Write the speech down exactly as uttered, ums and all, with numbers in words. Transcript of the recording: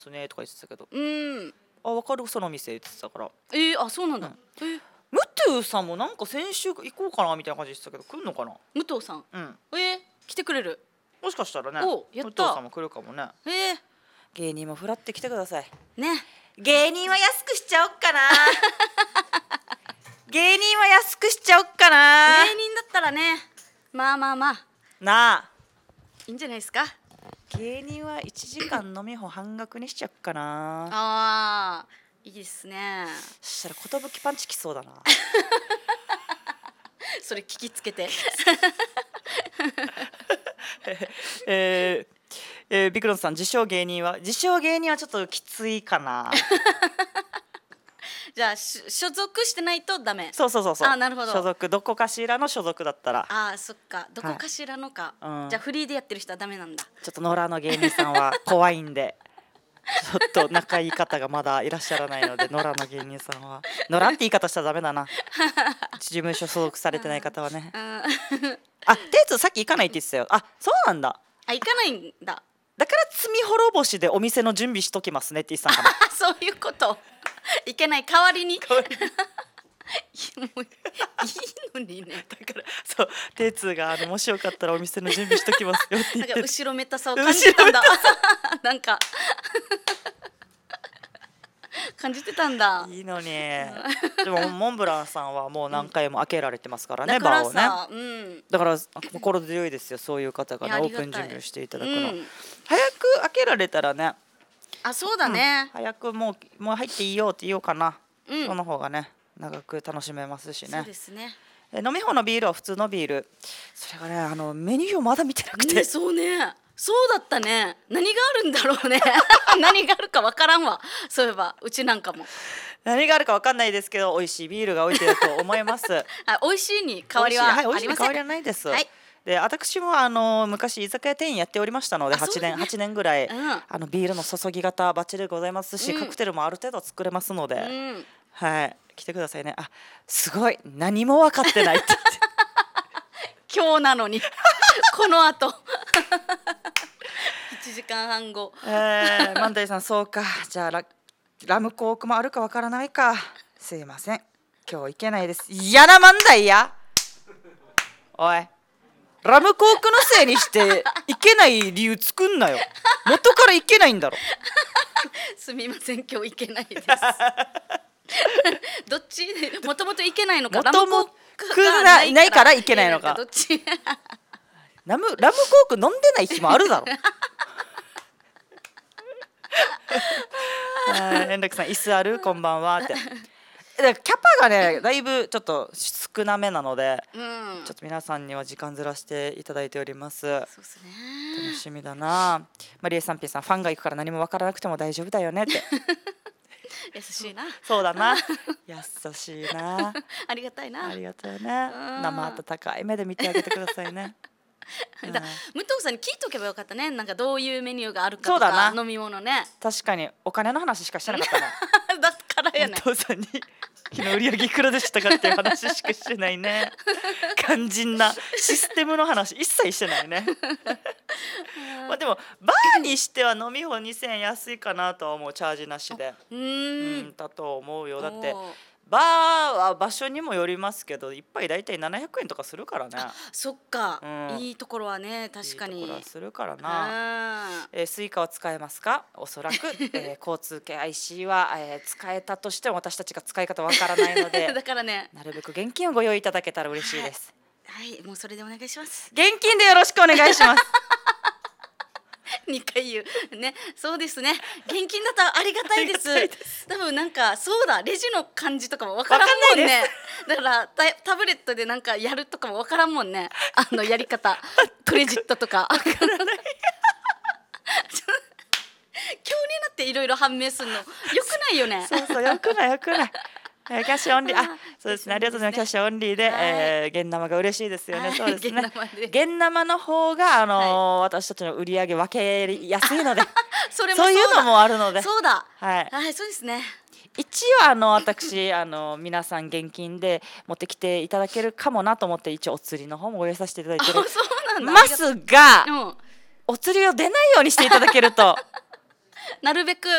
すねとか言ってたけど、 うんあ、分かるその店言ってたから。 えー、あそうなんだ、 うんえー、 ムトゥさんもなんか先週行こうかなみたいな感じで言ってたけど、来るのかな。 武藤さん、 うんえー、来てくれる。 もしかしたらね、 おやったムトゥさんも来るかもね。 えー、 芸人もフラって来てくださいね。 芸人は安くしちゃおっかな芸人は安くしちゃおっかな。 芸人だったらね、まあまあまあなあ、 いいんじゃないですか。 芸人はいちじかん飲み放半額にしちゃおっかな。 あーいいですね。 そしたら寿パンチきそうだなそれ聞きつけてえーえー、ビクロンさん、自称芸人は自称芸人はちょっときついかなじゃあし所属してないとダメ。 そうそうそうそう。 あ、なるほど。 所属どこかしらの所属だったら。 あーそっか、どこかしらのか、 はい、うん、 じゃあフリーでやってる人はダメなんだ。 ちょっと野良の芸人さんは怖いんでちょっと仲いい方がまだいらっしゃらないので、野良の芸人さんは野良って言い方したらダメだな事務所所属されてない方はね。あ、テイツさっき行かないって言ってたよ。あ、そうなんだ。 あ、行かないんだ。 だから罪滅ぼしでお店の準備しときますねって言ってたんかなそういうこといけない代わりに代わりにもういいのにね。 だからそう、テイツがあのもしよかったらお店の準備しときますよって言ってなんか後ろめたさを感じてたんだなんか感じてたんだ。 いいのにでもモンブランさんはもう何回も開けられてますからね、 だからバーをさ、 ね、 うん、 だから心強いですよ、そういう方がね、オープン準備をしていただくの、うん、早く開けられたらね。 あ、そうだね、 うん、早くもうもう入っていいよって言おうかな、 うん、 その方がね長く楽しめますしね。 そうですね。 え飲み放のビールは普通のビール、それがね、あのメニューをまだ見てなくて、 ね、そうね、そうだったね。何があるんだろうね何があるかわからんわ。そういえばうちなんかも何があるかわかんないですけど、美味しいビールが置いてると思いますあ、美味しいに変わりはありません。 はい、美味しいに変わりはないです、 はい、 で私もあの昔居酒屋店員やっておりましたので、はちねんはちねんぐらい、うん、あのビールの注ぎ方バッチリでございますし、うん、カクテルもある程度作れますので、うん、はい、来てくださいね。あ、すごい何も分かってないって言って今日なのにこの後いちじかんはんご、 えー、万代さん、そうか、じゃあ ラ, ラムコークもあるかわからないか、すいません今日行けないです。嫌な万代やおい、ラムコークのせいにして行けない理由作んなよ元から行けないんだろすみません今日行けないですどっちでもともと行けないのか、 もともとないないから行けないのか、 どっちラムラムコーク飲んでない日もあるだろ円楽さん、椅子あるこんばんはってキャパがねだいぶちょっと少なめなので、うん、ちょっと皆さんには時間ずらしていただいております。そうですね、 楽しみだな。マリエさん、ピーさん、ファンが行くから何も分からなくても大丈夫だよねって優しいな。 そうだな優しいなありがたいな。 ありがとうね。生温かい目で見てあげてくださいねだ武藤さんに聞いとけばよかったね。なんかどういうメニューがあるかとか飲み物ね。 確かにお金の話しかしてなかったねだからやね。 武藤さんに昨日売り上げいくらでしたかっていう話しかしてないね肝心なシステムの話一切してないねまあでもバーにしては飲み放にせんえん安いかなとは思う、チャージなしで。うーんだと思うよ。だってバーは場所にもよりますけど、一杯だいたいななひゃくえんとかするからね。 そっか、 うん、 いいところはね、確かにいいところはするからな、えー、スイカは使えますか。おそらく、えー、交通系 アイシー は、えー、使えたとしても私たちが使い方わからないのでだからね、 なるべく現金をご用意いただけたら嬉しいです。 はい、はい、もうそれでお願いします。 現金でよろしくお願いしますにかい言うね。そうですね、現金だとありがたいです。多分なんかそうだ、レジの感じとかもわからんもんね。だからタ、タブレットでなんかやるとかもわからんもんね、あのやり方クレジットとか今日になっていろいろ判明するのよくないよね。 そうそう、よくないよくないキャッシュオンリー、あ、そうですね、ありがとうございます。キャッシュオンリーで、えー、現生が嬉しいですよね。はい、そうですね。現生の方があのーはい、私たちの売り上げ分けやすいので、それもそういうのもあるので、 そうだ、 はい、 はい、そうですね。 一応あの私あの皆さん現金で持ってきていただけるかもなと思って一応お釣りの方もご用意させていただいてるますが、うん、お釣りを出ないようにしていただけるとなるべく